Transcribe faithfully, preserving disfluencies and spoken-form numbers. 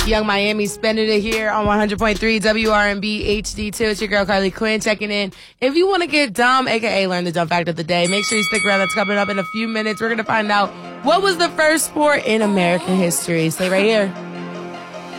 Young Miami spending it here on one hundred point three W R M B H D two. It's your girl Carly Quinn checking in. If you want to get dumb, aka learn the dumb fact of the day, make sure you stick around. That's coming up in a few minutes. We're going to find out what was the first sport in American history. Stay right here.